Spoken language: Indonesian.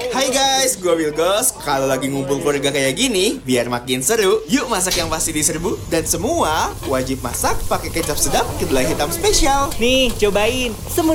Hai guys, gue Wilgos. Kalau lagi ngumpul keluarga kayak gini, biar makin seru, yuk masak yang pasti diserbu. Dan semua wajib masak pakai kecap sedap kedelai hitam spesial. Nih, cobain.